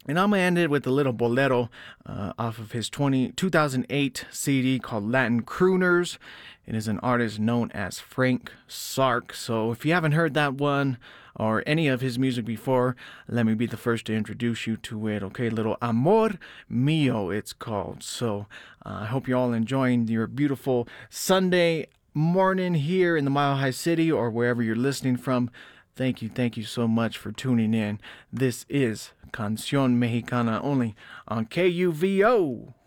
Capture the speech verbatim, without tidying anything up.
And I'm going to end it with a little bolero uh, off of his twenty, two thousand eight C D called Latin Crooners. It is an artist known as Frank Sark. So if you haven't heard that one or any of his music before, let me be the first to introduce you to it. Okay, little Amor Mio it's called. So uh, I hope you're all enjoying your beautiful Sunday morning here in the Mile High City or wherever you're listening from. Thank you, thank you so much for tuning in. This is Canción Mexicana only on K U V O.